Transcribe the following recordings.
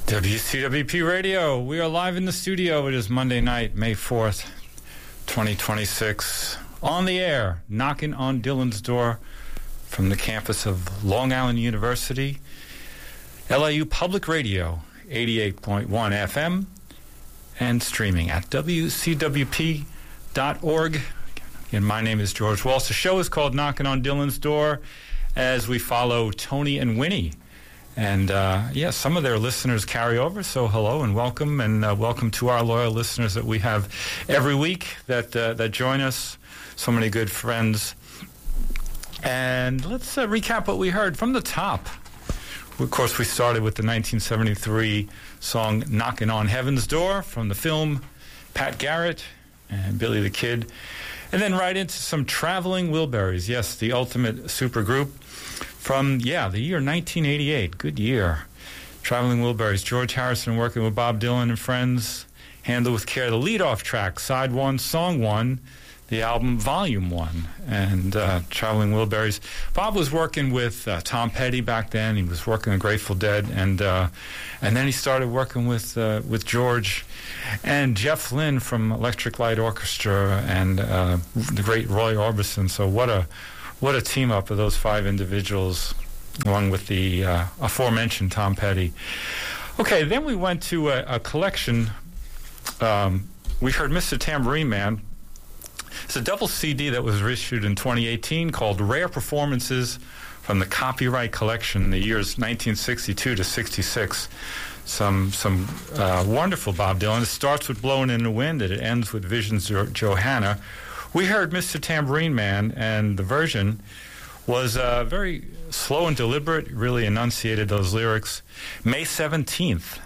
WCWP Radio. We are live in the studio. It is Monday night, May 4th, 2026. On the air, knocking on Dylan's door from the campus of Long Island University. LIU Public Radio, 88.1 FM, and streaming at WCWP.org. Again, my name is George Walsh. The show is called Knocking on Dylan's Door as we follow Tony and Winnie. And, some of their listeners carry over, so hello and welcome to our loyal listeners that we have every week that join us. So many good friends. And let's recap what we heard from the top. Of course, we started with the 1973 song Knockin' on Heaven's Door from the film Pat Garrett and Billy the Kid. And then right into some Traveling Wilburys. Yes, the ultimate supergroup. From, the year 1988. Good year. Traveling Wilburys. George Harrison working with Bob Dylan and friends. Handled with care. The lead-off track, Side 1, Song 1. The album, Volume 1. And Traveling Wilburys. Bob was working with Tom Petty back then. He was working with Grateful Dead. And then he started working with George and Jeff Lynne from Electric Light Orchestra and the great Roy Orbison. So what a team up of those five individuals, along with the aforementioned Tom Petty. Okay, then we went to a collection. We heard Mr. Tambourine Man. It's a double CD that was issued in 2018 called Rare Performances from the Copyright Collection in the years 1962 to 66. Some wonderful Bob Dylan. It starts with Blowing in the Wind and it ends with Visions of Johanna. We heard Mr. Tambourine Man, and the version was very slow and deliberate, really enunciated those lyrics. May 17th,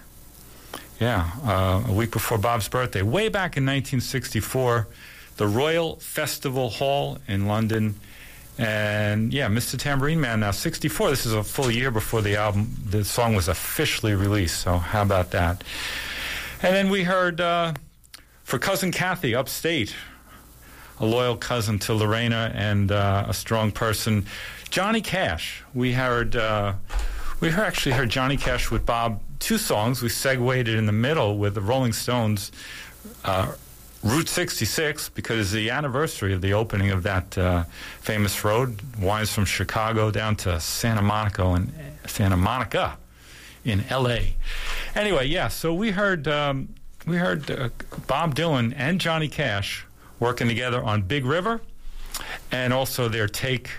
a week before Bob's birthday, way back in 1964, the Royal Festival Hall in London. And, Mr. Tambourine Man, now 64, this is a full year before the song was officially released, so how about that? And then we heard for Cousin Kathy, Upstate, a loyal cousin to Lorena and a strong person, Johnny Cash. We actually heard Johnny Cash with Bob, two songs. We segued it in the middle with the Rolling Stones, Route 66, because it's the anniversary of the opening of that famous road, winds from Chicago down to Santa Monica in L.A. Anyway, so we heard Bob Dylan and Johnny Cash working together on Big River, and also their take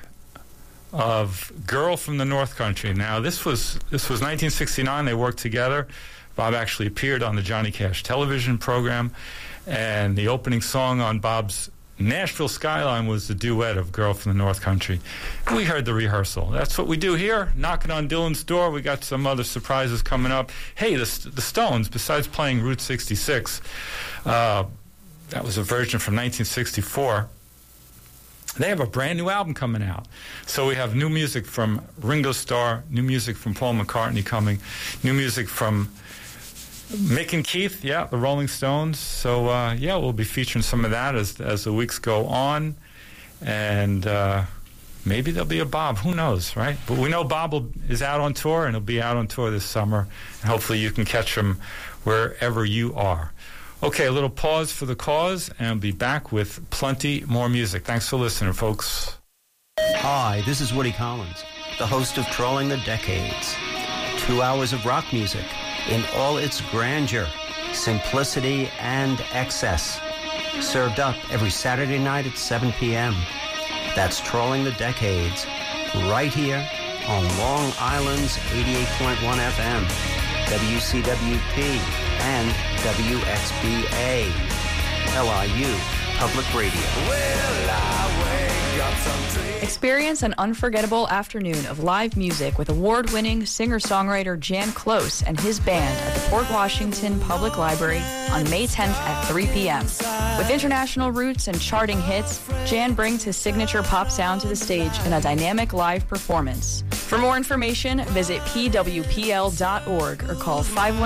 of Girl from the North Country. Now, this was 1969. They worked together. Bob actually appeared on the Johnny Cash television program, and the opening song on Bob's Nashville Skyline was the duet of Girl from the North Country. We heard the rehearsal. That's what we do here, knocking on Dylan's door. We got some other surprises coming up. Hey, the Stones, besides playing Route 66, that was a version from 1964. They have a brand new album coming out. So we have new music from Ringo Starr, new music from Paul McCartney coming, new music from Mick and Keith, the Rolling Stones. So, we'll be featuring some of that as the weeks go on. And maybe there'll be a Bob. Who knows, right? But we know Bob is out on tour, and he'll be out on tour this summer. And hopefully you can catch him wherever you are. Okay, a little pause for the cause, and I'll be back with plenty more music. Thanks for listening, folks. Hi, this is Woody Collins, the host of Trolling the Decades. 2 hours of rock music in all its grandeur, simplicity, and excess. Served up every Saturday night at 7 p.m. That's Trolling the Decades, right here on Long Island's 88.1 FM, WCWP, and WXBA, LIU Public Radio. Well, I wake up some Experience an unforgettable afternoon of live music with award-winning singer-songwriter Jan Close and his band at the Port Washington Public Library on May 10th at 3 p.m. With international roots and charting hits, Jan brings his signature pop sound to the stage in a dynamic live performance. For more information, visit pwpl.org or call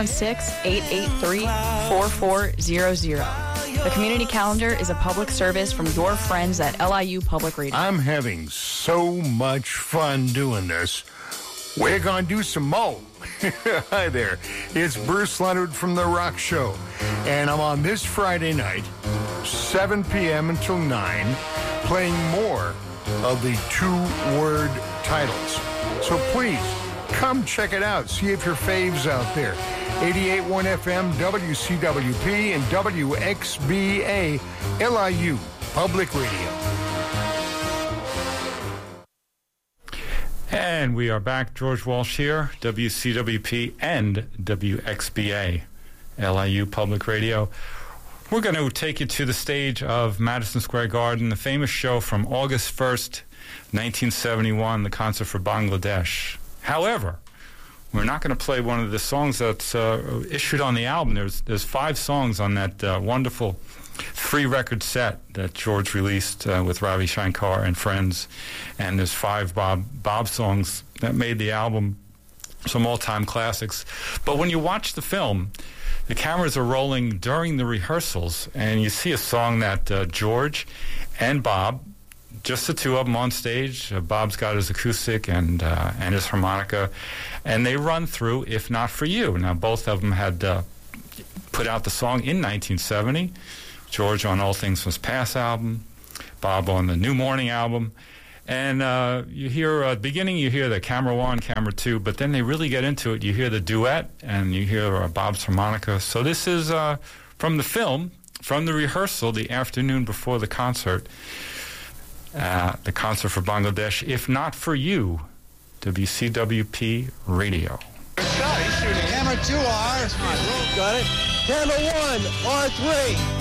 516-883-4400. The community calendar is a public service from your friends at LIU Public Radio. I'm having so much fun doing this. We're going to do some more. Hi there. It's Bruce Leonard from The Rock Show. And I'm on this Friday night, 7 p.m. until 9, playing more of the two-word titles. So please, come check it out. See if your fave's out there. 88.1 FM, WCWP, and WXBA, LIU, Public Radio. And we are back. George Walsh here, WCWP and WXBA, LIU Public Radio. We're going to take you to the stage of Madison Square Garden, the famous show from August 1st, 1971, the concert for Bangladesh. However, we're not going to play one of the songs that's issued on the album. There's 5 songs on that wonderful 3-record set that George released with Ravi Shankar and friends, and there's 5 Bob songs that made the album, some all-time classics. But when you watch the film, the cameras are rolling during the rehearsals, and you see a song that George and Bob, just the two of them on stage. Bob's got his acoustic and his harmonica, and they run through "If Not For You." Now, both of them had put out the song in 1970. George on All Things Must Pass album, Bob on the New Morning album. And you hear at the beginning, you hear the camera 1, camera 2, but then they really get into it. You hear the duet, and you hear Bob's harmonica. So this is from the film, from the rehearsal, the afternoon before the concert for Bangladesh, "If Not For You," WCWP Radio. Camera 2 R. Got it. Camera 1 R3.